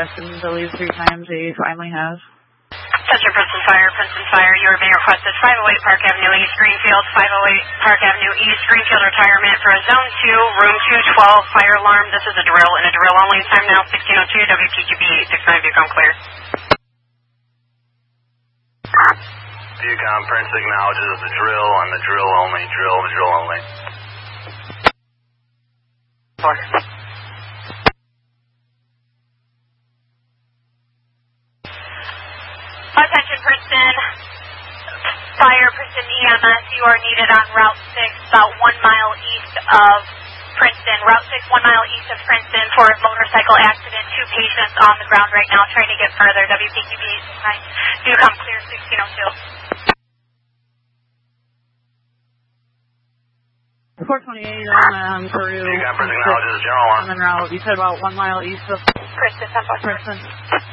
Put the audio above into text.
asking to leave 3 times. He finally has. Attention Princeton Fire, you are being requested 508 Park Avenue East, Greenfield, 508 Park Avenue East, Greenfield retirement for a Zone 2, Room 212 fire alarm. This is a drill and a drill only. Time now 16:02, WPGB 869, Viewcom clear. Viewcom, Prince acknowledges the drill and the drill only, drill and the drill only. Attention Princeton Fire, Princeton EMS, you are needed on Route 6, about 1 mile east of Princeton. Route 6, 1 mile east of Princeton for a motorcycle accident. 2 patients on the ground right now trying to get further. WPQB 869, do come clear 1602. 428 on Peru. You got Princeton acknowledges general alarm. And then route, you said about 1 mile east of Princeton. Princeton.